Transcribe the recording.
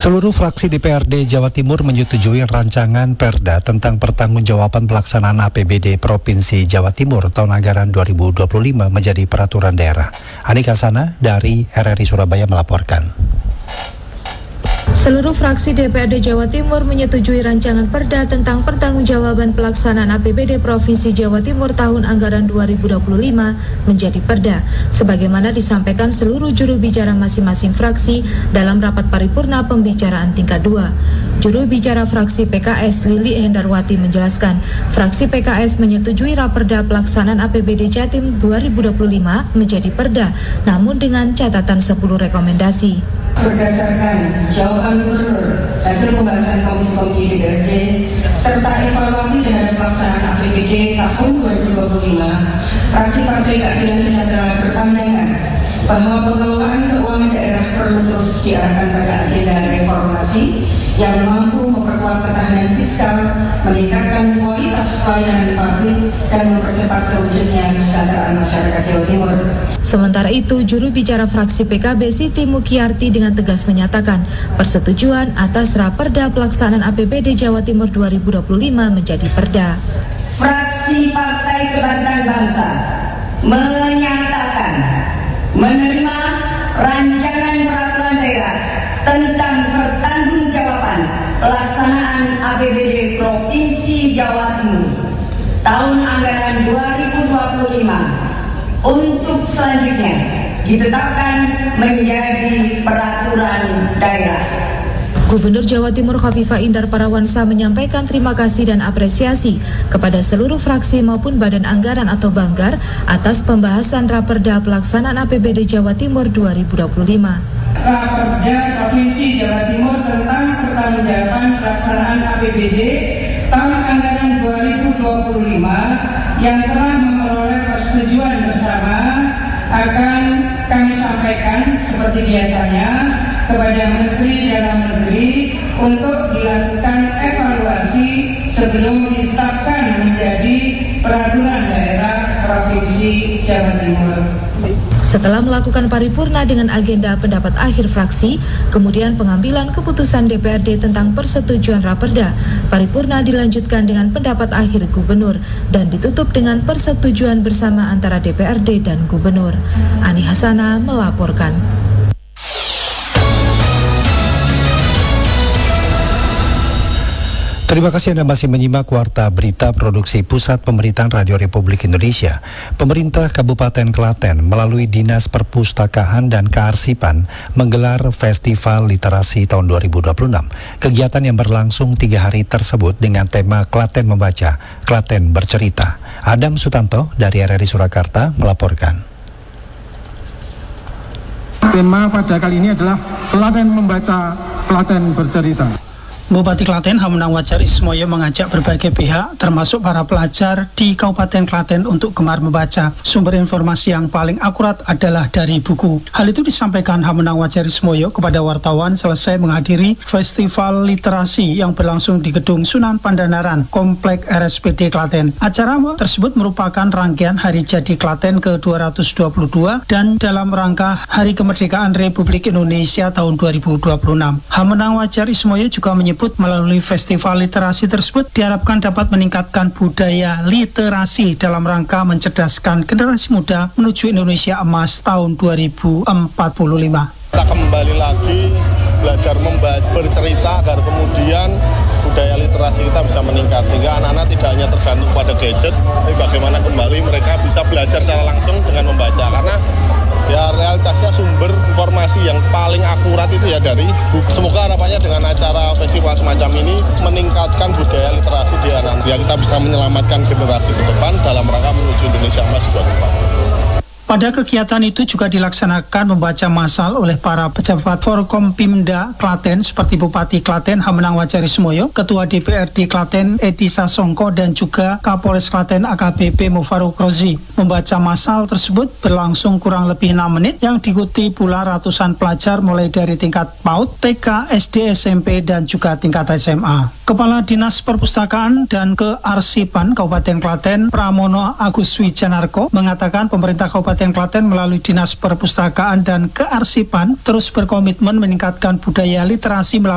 Seluruh fraksi DPRD Jawa Timur menyetujui rancangan Perda tentang pertanggungjawaban pelaksanaan APBD Provinsi Jawa Timur tahun anggaran 2025 menjadi peraturan daerah. Anika Sana dari RRI Surabaya melaporkan. Seluruh fraksi DPRD Jawa Timur menyetujui rancangan Perda tentang pertanggungjawaban pelaksanaan APBD Provinsi Jawa Timur tahun anggaran 2025 menjadi Perda, sebagaimana disampaikan seluruh juru bicara masing-masing fraksi dalam rapat paripurna pembicaraan tingkat 2. Juru bicara fraksi PKS Lili Hendarwati menjelaskan, fraksi PKS menyetujui Raperda pelaksanaan APBD Jatim 2025 menjadi Perda, namun dengan catatan 10 rekomendasi. Berdasarkan jawaban gubernur, hasil pembahasan komisi-komisi DPRD, serta evaluasi terhadap pelaksanaan APBD tahun 2025, fraksi Partai Keadilan Sejahtera berpandangan bahwa pengelolaan keuangan daerah perlu terus diarahkan pada agenda reformasi yang mampu memperkuat ketahanan fiskal, meningkatkan kualitas pelayanan publik, dan mempercepat terwujudnya kesejahteraan masyarakat Jawa Timur. Sementara itu, juru bicara fraksi PKB Siti Mukyarti dengan tegas menyatakan persetujuan atas Raperda pelaksanaan APBD Jawa Timur 2025 menjadi Perda. Fraksi Partai Kebangkitan Bangsa menyatakan menerima rancangan peraturan daerah tentang pertanggungjawaban pelaksanaan APBD Provinsi Jawa Timur tahun anggaran 2025 untuk selanjutnya ditetapkan menjadi peraturan daerah. Gubernur Jawa Timur Khofifah Indar Parawansa menyampaikan terima kasih dan apresiasi kepada seluruh fraksi maupun badan anggaran atau Banggar atas pembahasan Raperda pelaksanaan APBD Jawa Timur 2025. Raperda Provinsi Jawa Timur tentang pertanggungjawaban pelaksanaan APBD tahun anggaran 2025 yang telah memperoleh persetujuan bersama akan kami sampaikan seperti biasanya kepada Menteri Dalam Negeri untuk dilakukan evaluasi sebelum ditetapkan menjadi peraturan daerah Provinsi Jawa Timur. Setelah melakukan paripurna dengan agenda pendapat akhir fraksi, kemudian pengambilan keputusan DPRD tentang persetujuan Raperda, paripurna dilanjutkan dengan pendapat akhir Gubernur dan ditutup dengan persetujuan bersama antara DPRD dan Gubernur. Ani Hasana melaporkan. Terima kasih Anda masih menyimak Warta Berita Produksi Pusat Pemerintahan Radio Republik Indonesia. Pemerintah Kabupaten Klaten melalui Dinas Perpustakaan dan Kearsipan menggelar Festival Literasi tahun 2026. Kegiatan yang berlangsung 3 hari tersebut dengan tema Klaten Membaca, Klaten Bercerita. Adam Sutanto dari RRI Surakarta melaporkan. Tema pada kali ini adalah Klaten Membaca, Klaten Bercerita. Bupati Klaten Hamunang Wajar Ismoyo mengajak berbagai pihak termasuk para pelajar di Kabupaten Klaten untuk gemar membaca. Sumber informasi yang paling akurat adalah dari buku. Hal itu disampaikan Hamunang Wajar Ismoyo kepada wartawan selesai menghadiri Festival Literasi yang berlangsung di Gedung Sunan Pandanaran, Komplek RSPD Klaten. Acara tersebut merupakan rangkaian Hari Jadi Klaten ke-222 dan dalam rangka Hari Kemerdekaan Republik Indonesia tahun 2026. Hamunang Wajar Ismoyo juga menyebut melalui festival literasi tersebut diharapkan dapat meningkatkan budaya literasi dalam rangka mencerdaskan generasi muda menuju Indonesia Emas tahun 2045. Kita kembali lagi belajar bercerita agar kemudian budaya literasi kita bisa meningkat sehingga anak-anak tidak hanya tergantung pada gadget, tapi bagaimana kembali mereka bisa belajar secara langsung dengan membaca, karena ya realitasnya sumber informasi yang paling akurat itu ya dari buku. Semoga harapannya dengan acara festival semacam ini meningkatkan budaya literasi di anak-anak, ya kita bisa menyelamatkan generasi ke depan dalam rangka menuju Indonesia Emas 2045. Pada kegiatan itu juga dilaksanakan membaca massal oleh para pejabat Forkompimda Klaten seperti Bupati Klaten Hamunang Wajar Ismoyo, Ketua DPRD Klaten Edi Sasongko, dan juga Kapolres Klaten AKBP Mufaruk Rozi. Membaca massal tersebut berlangsung kurang lebih 6 menit yang diikuti pula ratusan pelajar mulai dari tingkat PAUD, TK, SD, SMP, dan juga tingkat SMA. Kepala Dinas Perpustakaan dan Kearsipan Kabupaten Klaten Pramono Agus Wijanarko mengatakan pemerintah Kabupaten Klaten melalui Dinas Perpustakaan dan Kearsipan terus berkomitmen meningkatkan budaya literasi melalui